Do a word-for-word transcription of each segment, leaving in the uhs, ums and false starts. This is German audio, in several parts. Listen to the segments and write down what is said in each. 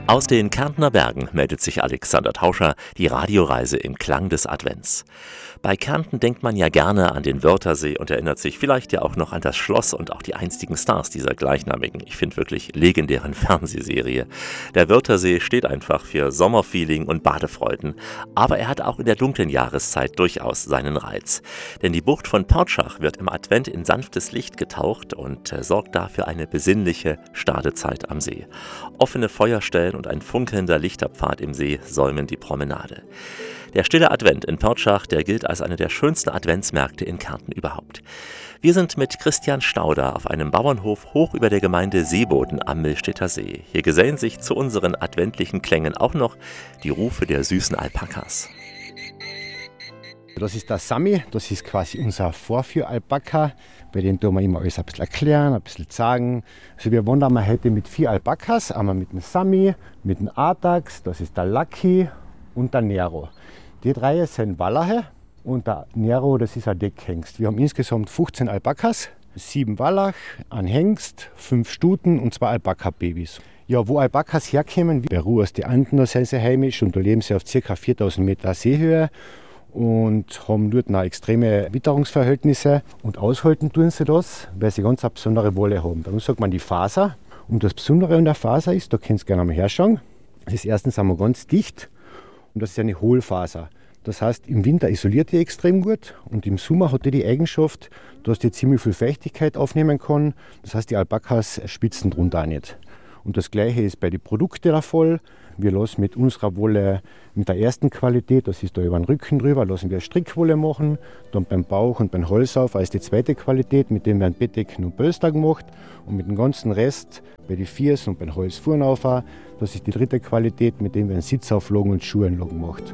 Aus den Kärntner Bergen meldet sich Alexander Tauscher, die Radioreise im Klang des Advents. Bei Kärnten denkt man ja gerne an den Wörthersee und erinnert sich vielleicht ja auch noch an das Schloss und auch die einstigen Stars dieser gleichnamigen, ich finde wirklich legendären Fernsehserie. Der Wörthersee steht einfach für Sommerfeeling und Badefreuden, aber er hat auch in der dunklen Jahreszeit durchaus seinen Reiz. Denn die Bucht von Pörtschach wird im Advent in sanftes Licht getaucht und äh, sorgt dafür eine besinnliche Stadezeit am See. Offene Feuerstellen und ein funkelnder Lichterpfad im See säumen die Promenade. Der stille Advent in Pörtschach, der gilt als einer der schönsten Adventsmärkte in Kärnten überhaupt. Wir sind mit Christian Stauder auf einem Bauernhof hoch über der Gemeinde Seeboden am Millstätter See. Hier gesellen sich zu unseren adventlichen Klängen auch noch die Rufe der süßen Alpakas. Das ist der Sami, das ist quasi unser Vorführ-Alpaka. Bei dem tun wir immer alles ein bisschen erklären, ein bisschen sagen. Also wir wandern heute mit vier Alpakas, einmal mit dem Sami, mit dem Artax, das ist der Lucky und der Nero. Die drei sind Wallache und der Nero, das ist ein Deckhengst. Wir haben insgesamt fünfzehn Alpakas, sieben Wallach, ein Hengst, fünf Stuten und zwei Alpaka-Babys. Ja, wo Alpakas herkommen, wie Peru aus den Anden, da sind sie heimisch und da leben sie auf ca. viertausend Meter Seehöhe und haben dort noch extreme Witterungsverhältnisse. Und aushalten tun sie das, weil sie ganz eine besondere Wolle haben. Darum sagt man die Faser. Und das Besondere an der Faser ist, da könnt ihr gerne mal herschauen, das ist erstens einmal ganz dicht. Und das ist eine Hohlfaser. Das heißt, im Winter isoliert die extrem gut und im Sommer hat die die Eigenschaft, dass die ziemlich viel Feuchtigkeit aufnehmen kann. Das heißt, die Alpakas spitzen drunter auch nicht. Und das Gleiche ist bei den Produkten der Fall. Wir lassen mit unserer Wolle mit der ersten Qualität, das ist da über den Rücken drüber, lassen wir Strickwolle machen. Dann beim Bauch und beim Hals auf als die zweite Qualität, mit dem werden Bettdecken und Pölster gemacht. Und mit dem ganzen Rest bei den Fiers und beim Hals vorn auf, das ist die dritte Qualität, mit dem werden Sitzauflagen und Schuhanlagen gemacht.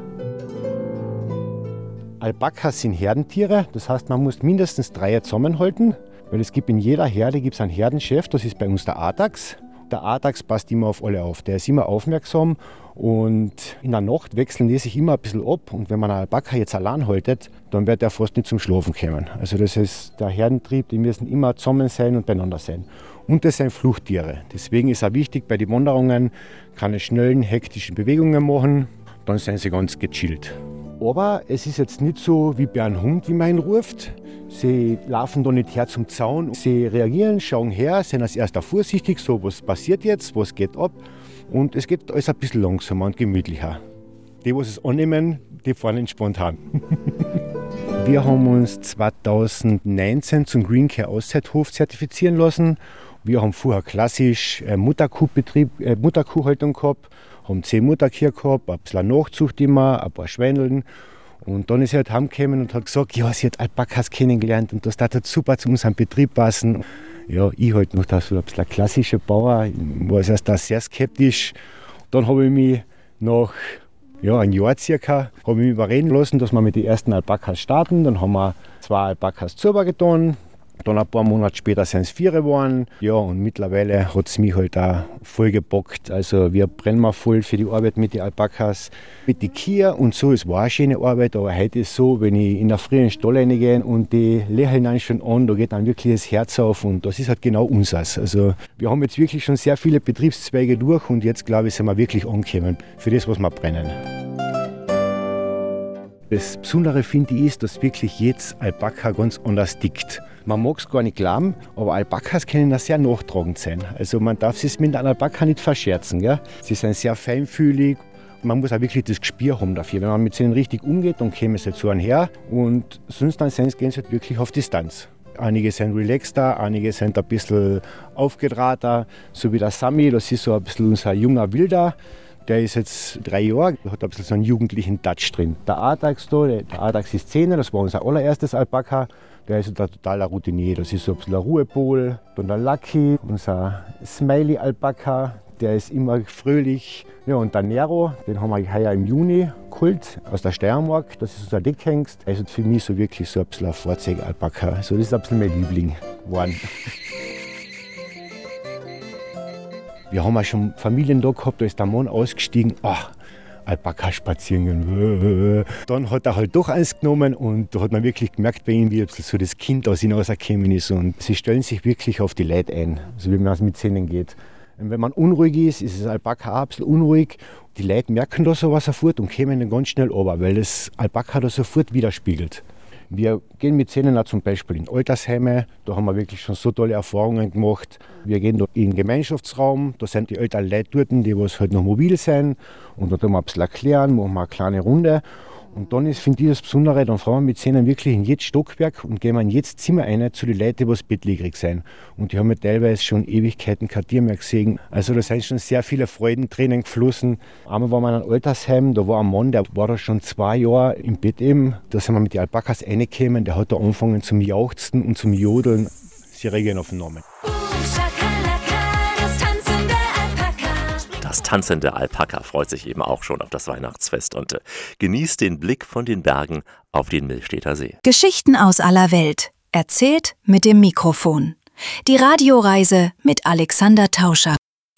Alpakas sind Herdentiere, das heißt, man muss mindestens drei zusammenhalten, weil es gibt in jeder Herde gibt's einen Herdenchef, das ist bei uns der Artax. Der Artax passt immer auf alle auf, der ist immer aufmerksam und in der Nacht wechseln die sich immer ein bisschen ab und wenn man einen Alpaka jetzt allein haltet, dann wird er fast nicht zum Schlafen kommen. Also das ist der Herdentrieb, die müssen immer zusammen sein und beieinander sein. Und das sind Fluchttiere, deswegen ist auch wichtig bei den Wanderungen, keine schnellen, hektischen Bewegungen machen, dann sind sie ganz gechillt. Aber es ist jetzt nicht so wie bei einem Hund, wie man ihn ruft. Sie laufen da nicht her zum Zaun. Sie reagieren, schauen her, sind als erster vorsichtig, so was passiert jetzt, was geht ab. Und es geht alles ein bisschen langsamer und gemütlicher. Die, die es annehmen, die fahren entspannt heim. Wir haben uns zweitausendneunzehn zum Green Care Auszeithof zertifizieren lassen. Wir haben vorher klassisch Mutterkuhbetrieb, äh, Mutterkuhhaltung gehabt, haben zehn Mutterkühe gehabt, ein bisschen Nachzucht immer, ein paar Schweineln. Und dann ist er halt heimgekommen und hat gesagt, ja, sie hat Alpakas kennengelernt und das hat super zu unserem Betrieb passen. Ja, ich halt noch da so ein bisschen ein klassischer Bauer, ich war erst da sehr skeptisch. Dann habe ich mich nach ja, einem Jahr circa habe ich mich überreden lassen, dass wir mit den ersten Alpakas starten. Dann haben wir zwei Alpakas selber getan. Dann ein paar Monate später sind es vier geworden. Ja, und mittlerweile hat es mich halt auch voll gebockt. Also wir brennen mal voll für die Arbeit mit den Alpakas, mit den Kühen und so. Es war eine schöne Arbeit, aber heute ist es so, wenn ich in der Früh in den Stall reingehe und die lächeln dann schon an, da geht dann wirklich das Herz auf und das ist halt genau unseres. Also wir haben jetzt wirklich schon sehr viele Betriebszweige durch und jetzt, glaube ich, sind wir wirklich angekommen für das, was wir brennen. Das Besondere finde ich ist, dass wirklich jedes Alpaka ganz anders tickt. Man mag es gar nicht glauben, aber Alpakas können auch sehr nachtragend sein. Also man darf es mit einem Alpaka nicht verscherzen. Gell? Sie sind sehr feinfühlig. Man muss auch wirklich das Gespür haben dafür. Wenn man mit ihnen richtig umgeht, dann kommen sie zu einem her. Und sonst dann gehen sie halt wirklich auf Distanz. Einige sind relaxter, einige sind ein bisschen aufgedrahter. So wie der Sami, das ist so ein bisschen unser junger Wilder. Der ist jetzt drei Jahre, hat ein bisschen so einen jugendlichen Touch drin. Der Artax da, der Artax ist zehn, das war unser allererstes Alpaka. Der ist ein totaler Routinier, das ist so ein bisschen ein Ruhepol. Dann der Lucky, unser Smiley-Alpaka, der ist immer fröhlich. Ja, und der Nero, den haben wir heuer im Juni geholt, aus der Steiermark. Das ist unser Deckhengst. Der ist für mich so wirklich so ein bisschen ein Vorzeige-Alpaka. Also das ist ein bisschen mein Liebling geworden. Wir haben auch schon Familien da gehabt, da ist der Mann ausgestiegen. Ach, Alpaka spazieren gehen. Dann hat er halt doch eins genommen und da hat man wirklich gemerkt bei ihm, wie ein bisschen so das Kind aus ihm rausgekommen ist. Und sie stellen sich wirklich auf die Leute ein, so wie man es mit Szenen geht. Und wenn man unruhig ist, ist das Alpaka auch ein bisschen unruhig. Die Leute merken da sowas sofort und kommen dann ganz schnell runter, weil das Alpaka da sofort widerspiegelt. Wir gehen mit Szenen auch zum Beispiel in Altersheime, da haben wir wirklich schon so tolle Erfahrungen gemacht. Wir gehen da in den Gemeinschaftsraum, da sind die älteren Leute dort, die was halt noch mobil sind. Und da tun wir ein bisschen erklären, machen wir eine kleine Runde. Und dann ist, finde ich, das Besondere, dann fahren wir mit Szenen wirklich in jedes Stockwerk und gehen wir in jedes Zimmer rein zu den Leuten, die was bettlägerig sind. Und die haben ja teilweise schon Ewigkeiten kein Tier mehr gesehen. Also da sind schon sehr viele Freudentränen geflossen. Einmal waren wir in einem Altersheim, da war ein Mann, der war da schon zwei Jahre im Bett eben. Da sind wir mit den Alpakas reingekommen, der hat da angefangen zum Jauchzen und zum Jodeln. Sie reagieren auf den Namen. Das tanzende Alpaka freut sich eben auch schon auf das Weihnachtsfest und äh, genießt den Blick von den Bergen auf den Millstädter See. Geschichten aus aller Welt. Erzählt mit dem Mikrofon. Die Radioreise mit Alexander Tauscher.